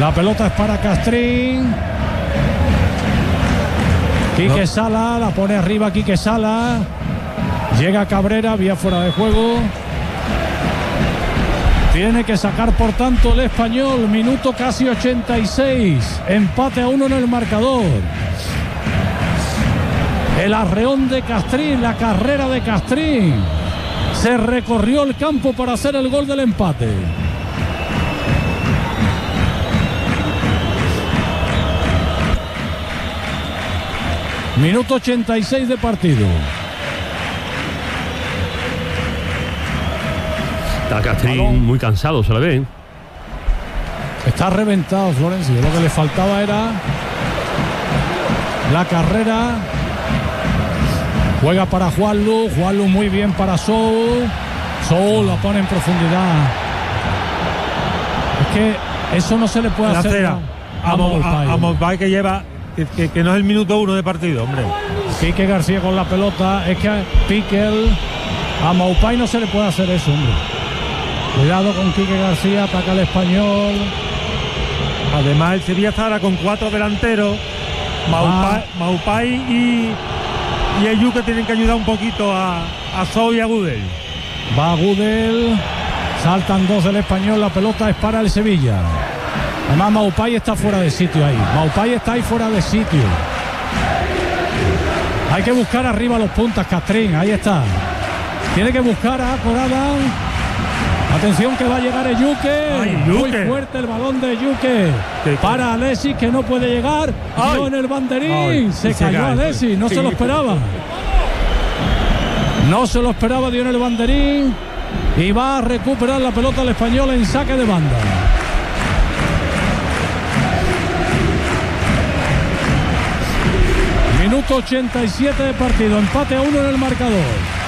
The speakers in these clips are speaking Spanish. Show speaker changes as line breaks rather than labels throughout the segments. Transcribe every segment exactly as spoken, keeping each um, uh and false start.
La pelota es para Castrín. Quique no. Sala, la pone arriba Quique Sala. Llega Cabrera, vía fuera de juego. Tiene que sacar por tanto el Español. Minuto casi ochenta y seis. Empate a uno en el marcador. El arreón de Castrín, la carrera de Castrín. Se recorrió el campo para hacer el gol del empate. Minuto ochenta y seis de partido.
Está Castrín muy cansado, se le ve.
Está reventado Florencio. Lo que le faltaba era la carrera. Juega para Juanlu. Juanlu muy bien para Sou. Sou la pone en profundidad. Es que eso no se le puede
la
hacer
a, a, a, a Mopay, que lleva que, que, que no es el minuto uno de partido, hombre.
Quique García con la pelota. Es que Piquel, a Mopay no se le puede hacer eso, hombre. Cuidado con Quique García, ataca al Español.
Además el Sevilla está ahora con cuatro delanteros. Maupay, ah. Maupay y, y Ayuque tienen que ayudar un poquito a, a Sou y a Gudel.
Va Gudel, saltan dos del Español, la pelota es para el Sevilla. Además Maupay está fuera de sitio ahí. Maupay está ahí fuera de sitio. Hay que buscar arriba los puntas, Castrín, ahí está. Tiene que buscar a Corada. Atención que va a llegar Ayuque.
Ay,
muy fuerte el balón de Ayuque para Alexis, que no puede llegar. Dio en el banderín. Ay, se cayó cae, Alexis, no sí, se lo esperaba. No se lo esperaba, dio en el banderín. Y va a recuperar la pelota al Español en saque de banda. Minuto ochenta y siete de partido. Empate a uno en el marcador.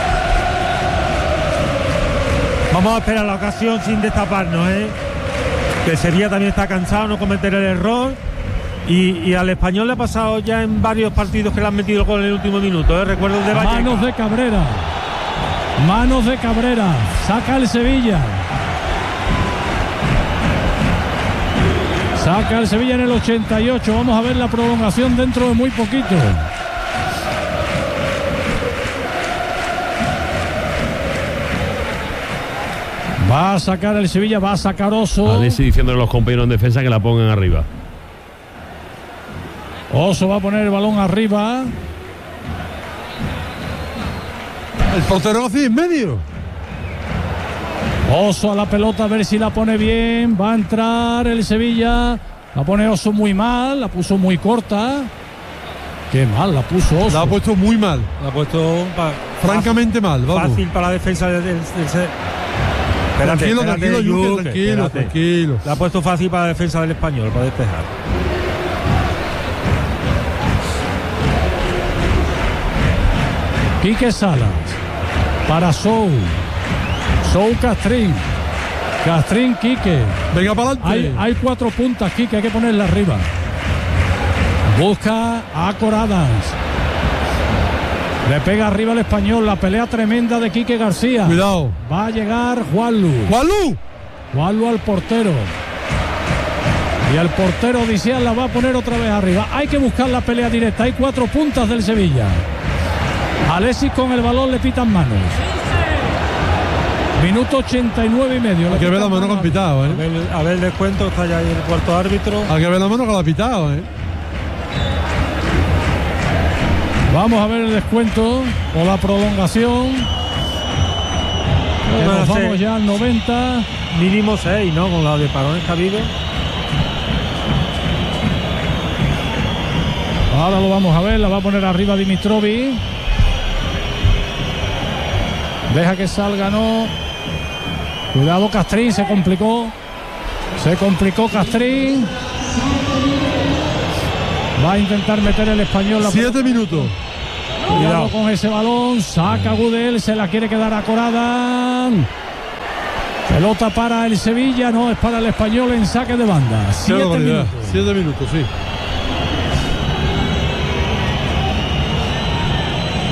Vamos a esperar la ocasión sin destaparnos, ¿eh? Que el Sevilla también está cansado, no cometer el error. Y, y al Español le ha pasado ya en varios partidos que le han metido el gol en el último minuto, ¿eh? Recuerdo el de Vallecas.
Manos de Cabrera. Manos de Cabrera. Saca el Sevilla. Saca el Sevilla en el ochenta y ocho. Vamos a ver la prolongación dentro de muy poquito. Va a sacar el Sevilla, va a sacar Oso.
Alexis diciéndole a los compañeros en defensa que la pongan arriba.
Oso va a poner el balón arriba.
El portero así en medio.
Oso a la pelota, a ver si la pone bien. Va a entrar el Sevilla. La pone Oso muy mal, la puso muy corta. Qué mal la puso Oso.
La ha puesto muy mal.
La ha puesto pa,
francamente mal. Vamos.
Fácil para la defensa del, del, del Espérate,
tranquilo,
espérate,
tranquilo,
Yuke,
Yuke, tranquilo,
espérate.
tranquilo.
La ha puesto fácil para la defensa del Español, para despejar.
Quique Salas para Sou. Sou Castrín. Castrín Quique.
Venga para adelante.
Hay, hay cuatro puntas, Quique, hay que ponerla arriba. Busca a Coradas. Le pega arriba el Español, la pelea tremenda de Quique García.
Cuidado.
Va a llegar Juanlu.
¡Juanlu!
Juanlu al portero. Y el portero Odisial la va a poner otra vez arriba. Hay que buscar la pelea directa. Hay cuatro puntas del Sevilla. Alexis con el balón, le pitan manos. Minuto ochenta y nueve y medio.
Hay que ver la mano que ha pitado, ¿eh?
A ver, a ver el descuento, está ya ahí el cuarto árbitro.
Hay que ver la mano que la ha pitado, ¿eh?
Vamos a ver el descuento o la prolongación. Que nos vamos ya al noventa.
Mínimo seis, ¿no? Con la de parones que ha habido.
Ahora lo vamos a ver, la va a poner arriba Dimitrovic. Deja que salga, no. Cuidado Castrín, se complicó. Se complicó Castrín. Va a intentar meter el Español. La
Siete minutos.
Cuidado con ese balón. Saca Gudel, se la quiere quedar a Corada. Pelota para el Sevilla, no, es para el Español en saque de banda. Siete minutos.
Siete minutos, sí.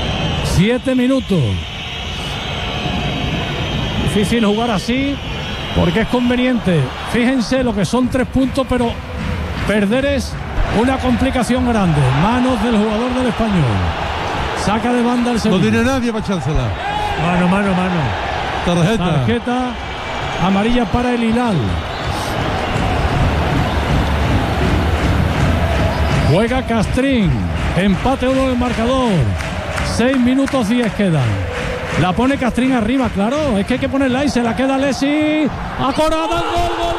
Siete minutos. Difícil jugar así. porque es conveniente. Fíjense lo que son tres puntos, pero perder es una complicación grande. Manos del jugador del Español. Saca de banda el Sevilla.
No tiene nadie para echársela.
Mano, mano, mano.
Tarjeta.
Tarjeta amarilla para el Hilal. Juega Castrín. Empate uno en el marcador. seis minutos diez quedan. La pone Castrín arriba, claro. Es que hay que ponerla ahí. Se la queda Alessi. Acorada, gol, gol.